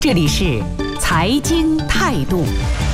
这里是财经态度，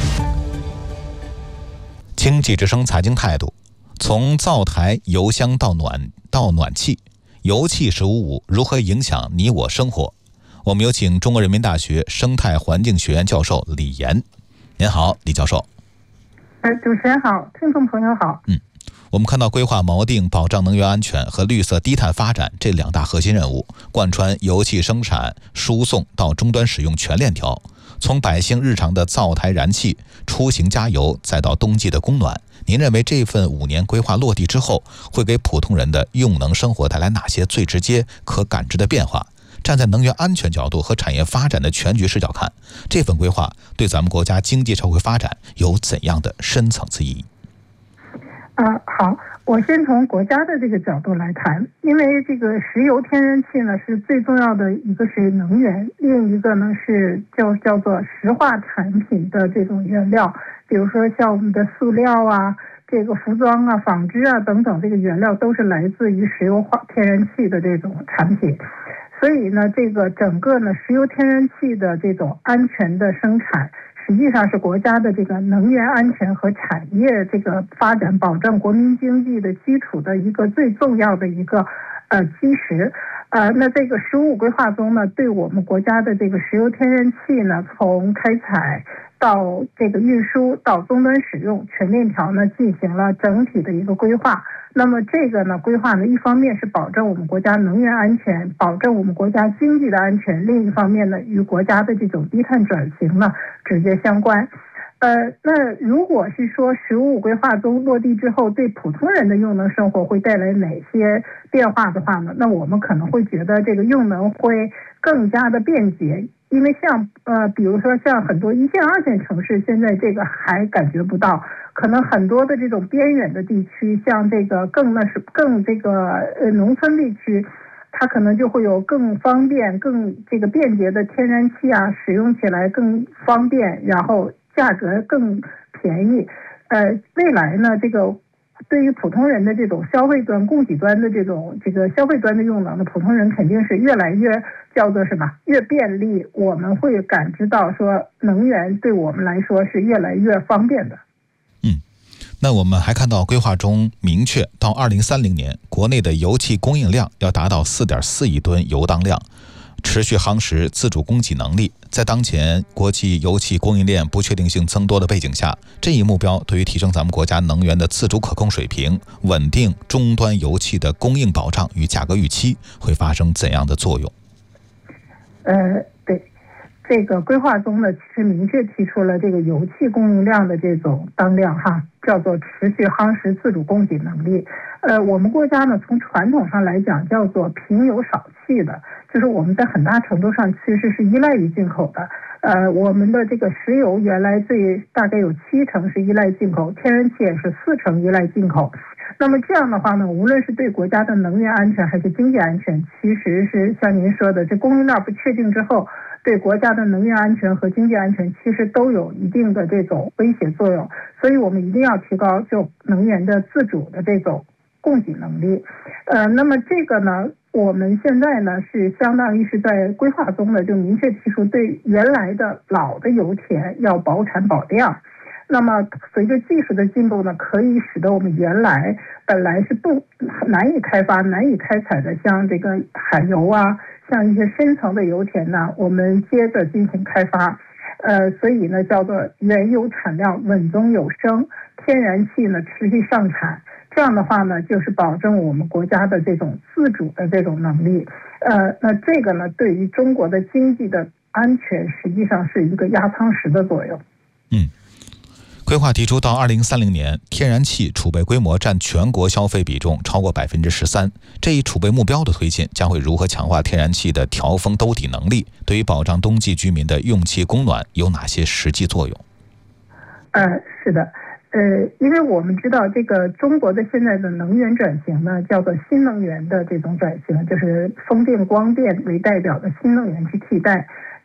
经济之声财经态度。从灶台、油箱到暖气，油气15.5如何影响你我生活？我们有请中国人民大学生态环境学院教授李岩。您好，李教授。 主持人好，听众朋友好。 我们看到规划锚定保障能源安全和绿色低碳发展这两大核心任务，贯穿油气生产、输送到终端使用全链条，从百姓日常的灶台燃气、出行加油，再到冬季的供暖。您认为这份5年规划落地之后，会给普通人的用能生活带来哪些最直接可感知的变化？站在能源安全角度和产业发展的全局视角看，这份规划对咱们国家经济社会发展有怎样的深层次意义？ 好，我先从国家的这个角度来谈，因为这个石油、天然气呢是最重要的，一个是能源，另一个呢是叫做石化产品的这种原料，比如说像我们的塑料啊、这个服装啊、纺织啊等等，这个原料都是来自于石油、天然气的这种产品。所以呢，这个整个呢石油、天然气的这种安全的生产，实际上是国家的这个能源安全和产业这个发展、保障国民经济的基础的一个最重要的一个基石。那这个15规划中呢，对我们国家的这个石油、天然气呢，从开采到这个运输到终端使用全链条呢，进行了整体的一个规划。那么这个呢，规划呢，一方面是保证我们国家能源安全，保证我们国家经济的安全；另一方面呢，与国家的这种低碳转型呢直接相关。那如果是说15规划中落地之后，对普通人的用能生活会带来哪些变化的话呢？那我们可能会觉得这个用能会更加的便捷。因为比如说像很多1线、2线城市，现在这个还感觉不到，可能很多的这种边远的地区，像这个更农村地区，它可能就会有更方便、更这个便捷的天然气啊，使用起来更方便，然后价格更便宜。未来呢，这个对于普通人的这种消费端、供给端的这个消费端的用能的普通人，肯定是越来越叫做什么？越便利。我们会感知到说，能源对我们来说是越来越方便的。 那我们还看到规划中明确，到2030年，国内的油气供应量要达到4.4亿吨油当量，持续夯实自主供给能力。在当前国际油气供应链不确定性增多的背景下，这一目标对于提升咱们国家能源的自主可控水平，稳定终端油气的供应保障与价格预期，会发生怎样的作用？ 对，这个规划中呢，其实明确提出了这个油气供应量的这种当量叫做持续夯实自主供给能力。我们国家呢，从传统上来讲叫做平油少气的，就是我们在很大程度上其实是依赖于进口的。我们的这个石油原来大概有70%是依赖进口，天然气也是40%依赖进口。那么这样的话呢，无论是对国家的能源安全还是经济安全，其实是像您说的，这供应链不确定之后，对国家的能源安全和经济安全其实都有一定的这种威胁作用。所以我们一定要提高就能源的自主的这种供给能力。那么这个呢，我们现在呢是相当于是在规划中呢就明确提出，对原来的老的油田要保产保量。那么随着技术的进步呢，可以使得我们原来本来是难以开发、难以开采的，像这个海油啊，像一些深层的油田呢，我们接着进行开发。所以呢，叫做原油产量稳中有升，天然气呢持续上产。这样的话呢，就是保证我们国家的这种自主的这种能力。那这个呢，对于中国的经济的安全，实际上是一个压舱石的作用。 规划提出，到2030年，天然气储备规模占全国消费比重超过13%。这一储备目标的推进，将会如何强化天然气的调峰兜底能力？对于保障冬季居民的用气供暖有哪些实际作用？ 是的。因为我们知道这个中国的现在的能源转型呢，叫做新能源的这种转型，就是风电、光电为代表的新能源去替代。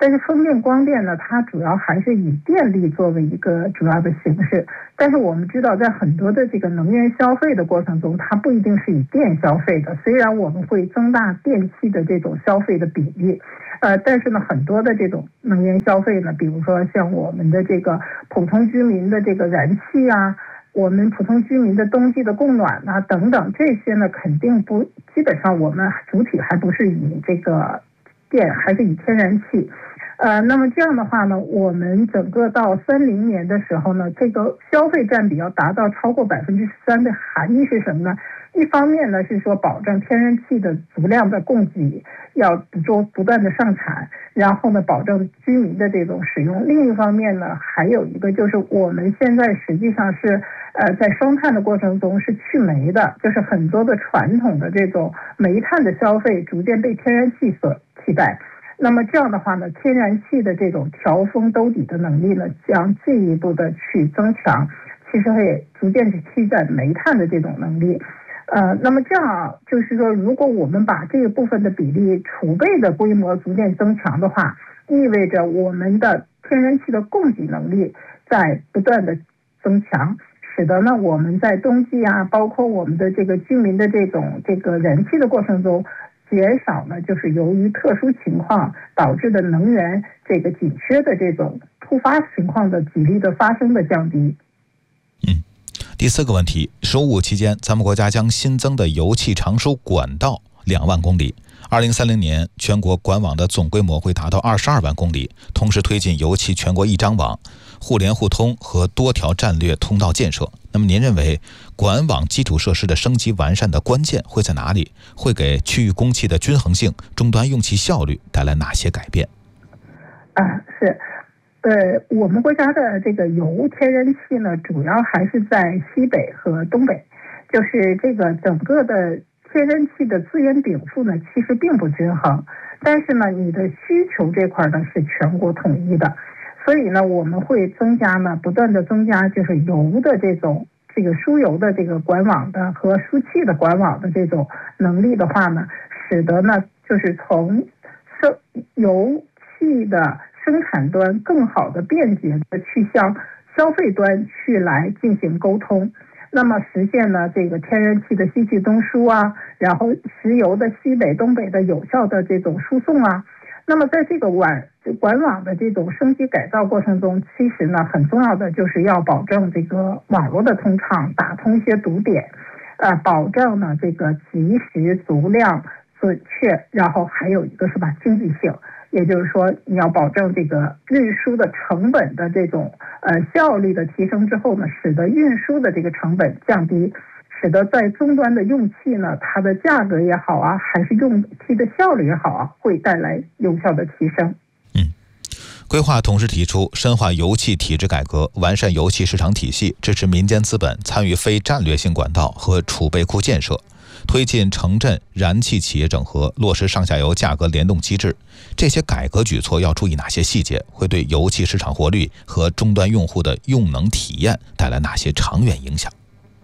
但是风电、光电呢，它主要还是以电力作为一个主要的形式。但是我们知道，在很多的这个能源消费的过程中，它不一定是以电消费的。虽然我们会增大电器的这种消费的比例，但是呢，很多的这种能源消费呢，比如说像我们的这个普通居民的这个燃气啊，我们普通居民的冬季的供暖啊等等，这些呢肯定不，基本上我们主体还不是以这个电，还是以天然气。那么这样的话呢，我们整个到30年的时候呢，这个消费占比要达到超过13%的含义是什么呢？一方面呢是说保证天然气的足量的供给，要不断的上产，然后呢保证居民的这种使用。另一方面呢，还有一个就是我们现在实际上是在双碳的过程中是去煤的，就是很多的传统的这种煤炭的消费逐渐被天然气所替代。那么这样的话呢，天然气的这种调峰兜底的能力呢，将进一步的去增强，其实会逐渐去替代煤炭的这种能力。那么这样就是说，如果我们把这一部分的比例储备的规模逐渐增强的话，意味着我们的天然气的供给能力在不断的增强，使得呢我们在冬季啊，包括我们的这个居民的这个燃气的过程中，减少呢就是由于特殊情况导致的能源这个紧缺的这种突发情况的几率的发生的降低。 第4个问题，15期间，咱们国家将新增的油气长输管道2万公里。2030年，全国管网的总规模会达到22万公里，同时推进油气全国一张网、互联互通和多条战略通道建设。那么您认为管网基础设施的升级完善的关键会在哪里？会给区域供气的均衡性、终端用气效率带来哪些改变？ 是。我们国家的这个油天然气呢，主要还是在西北和东北，就是这个整个的天然气的资源禀赋呢，其实并不均衡，但是呢，你的需求这块呢是全国统一的，所以呢，我们会不断的增加，就是油的这个输油的这个管网的和输气的管网的这种能力的话呢，使得呢，就是从油气的生产端更好的便捷的去向消费端去来进行沟通，那么实现呢这个天然气的西气东输啊，然后石油的西北东北的有效的这种输送啊。那么在这个管网的这种升级改造过程中，其实呢很重要的就是要保证这个网络的通畅，打通一些堵点，保证呢这个及时足量准确，然后还有一个是经济性。也就是说，你要保证这个运输的成本的这种效率的提升之后呢，使得运输的这个成本降低，使得在终端的用气呢，它的价格也好啊，还是用气的效率也好啊，会带来有效的提升。 规划同时提出深化油气体制改革，完善油气市场体系，支持民间资本参与非战略性管道和储备库建设，推进城镇燃气企业整合，落实上下游价格联动机制。这些改革举措要注意哪些细节？会对油气市场活率和终端用户的用能体验带来哪些长远影响？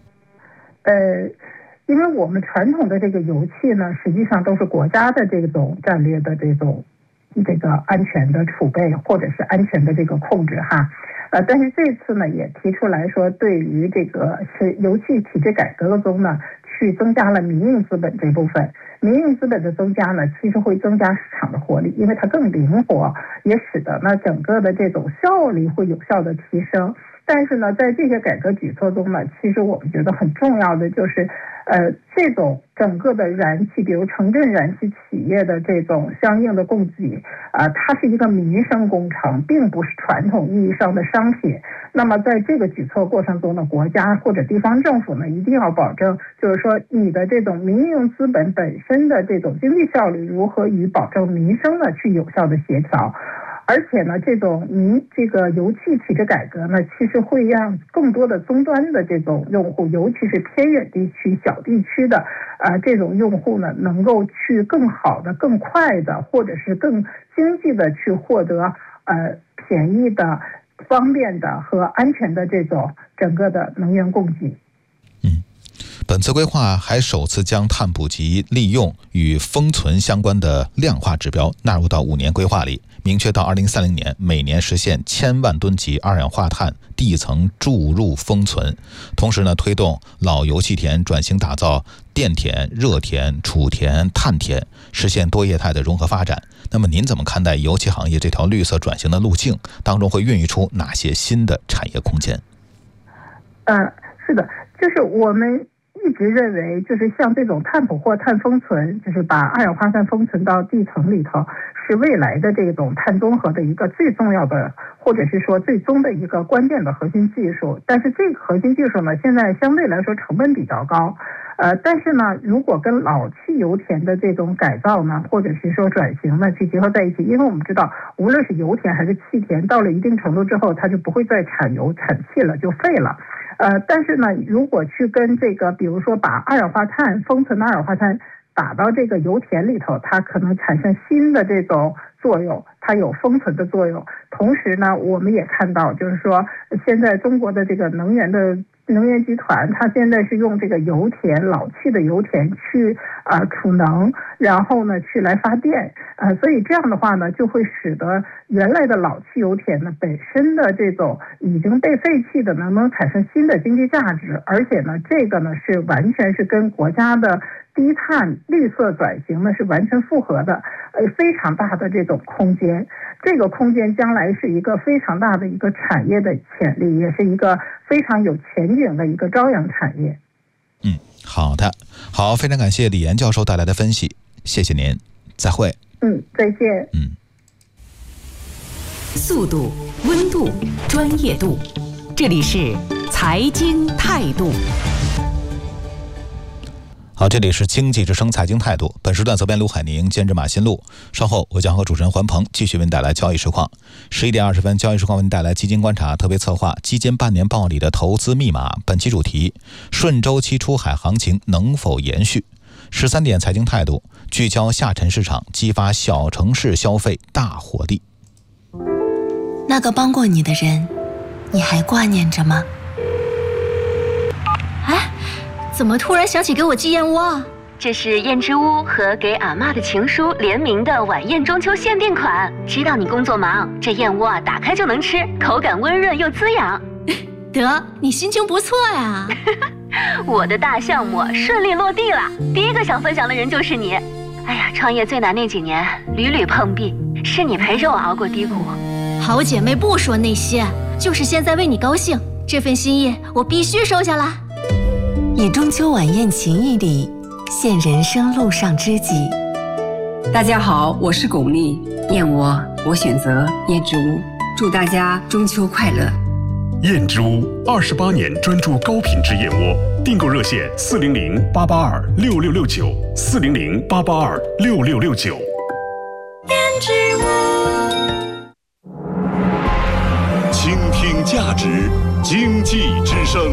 因为我们传统的这个油气呢，实际上都是国家的这种战略的这个安全的储备或者是安全的这个控制哈。但是这次呢也提出来说，对于这个是油气体制改革中呢，去增加了民营资本这部分。民营资本的增加呢，其实会增加市场的活力，因为它更灵活，也使得呢整个的这种效率会有效的提升。但是呢，在这些改革举措中呢，其实我们觉得很重要的就是，这种整个的燃气，比如城镇燃气企业的这种相应的供给，它是一个民生工程，并不是传统意义上的商品。那么在这个举措过程中呢，国家或者地方政府呢，一定要保证，就是说你的这种民营资本本身的这种经济效率如何与保证民生呢去有效的协调。而且呢，这个油气体制改革呢，其实会让更多的终端的这种用户，尤其是偏远地区、小地区的这种用户呢，能够去更好的、更快的，或者是更经济的去获得便宜的、方便的和安全的这种整个的能源供给。 本次规划还首次将碳捕集、利用与封存相关的量化指标纳入到5年规划里， 明确到2030年每年实现1000万吨级二氧化碳地层注入封存，同时呢，推动老油气田转型打造电田、热田、储田、碳田，实现多业态的融合发展。那么您怎么看待油气行业这条绿色转型的路径当中会孕育出哪些新的产业空间？ 是的，就是我们一直认为，就是像这种碳捕获、碳封存，就是把二氧化碳封存到地层里头，是未来的这种碳中和的一个最重要的，或者是说最终的一个关键的核心技术。但是这个核心技术呢，现在相对来说成本比较高。但是呢，如果跟老汽油田的这种改造呢，或者是说转型呢，去结合在一起，因为我们知道，无论是油田还是气田，到了一定程度之后，它就不会再产油、产气了，就废了。但是呢，如果去跟这个，比如说把二氧化碳封存的二氧化碳打到这个油田里头，它可能产生新的这种作用，它有封存的作用。同时呢，我们也看到，就是说现在中国的这个能源集团，它现在是用这个油田、老气的油田去储能，然后呢去来发电，所以这样的话呢，就会使得原来的老汽油田呢本身的这种已经被废弃的能产生新的经济价值，而且呢，这个呢是完全是跟国家的低碳绿色转型呢是完全符合的，非常大的这种空间。这个空间将来是一个非常大的一个产业的潜力，也是一个非常有前景的一个朝阳产业。 好的，好，非常感谢李岩教授带来的分析，谢谢您，再会。 再见。 速度、温度、专业度，这里是财经态度。 好，这里是经济之声财经态度。本时段责编卢海宁，监制马新路。稍后我将和主持人环鹏继续为您带来交易实况。11点20分，交易实况为您带来基金观察特别策划基金半年报里的投资密码。本期主题：顺周期出海行情能否延续？13点财经态度聚焦下沉市场，激发小城市消费大活力。 那个帮过你的人，你还挂念着吗？ 怎么突然想起给我寄燕窝啊？这是燕之屋和给阿嬷的情书联名的晚宴中秋限定款。知道你工作忙，这燕窝打开就能吃，口感温润又滋养。 得，你心情不错呀。 我的大项目顺利落地了，第一个想分享的人就是你。哎呀，创业最难那几年屡屡碰壁，是你陪着我熬过低谷。 好姐妹不说那些，就是现在为你高兴，这份心意我必须收下啦。 以中秋晚宴情谊里现人生路上知己。 大家好，我是巩俐，燕窝我选择燕之屋，祝大家中秋快乐。 燕之屋28年专注高品质燕窝，订购热线400-882-6669，400-882-6669。 燕之屋， 倾听价值，经济之声。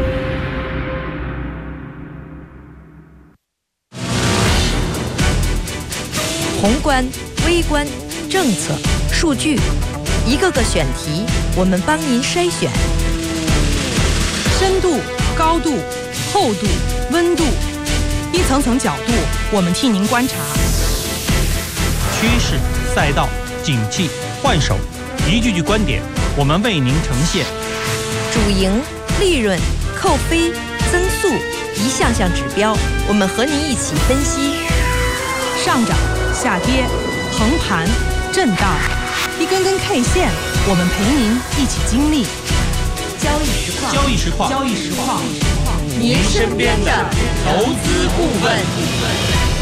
宏观、微观、政策、数据，一个个选题，我们帮您筛选。 深度、高度、厚度、温度，一层层角度，我们替您观察。 趋势、赛道、景气、换手，一句句观点，我们为您呈现。 主营、利润、扣非、增速，一项项指标，我们和您一起分析。 上涨、下跌、横盘、震荡，一根根 K 线，我们陪您一起经历。 交易实况， 交易实况， 交易实况， 您身边的投资顾问。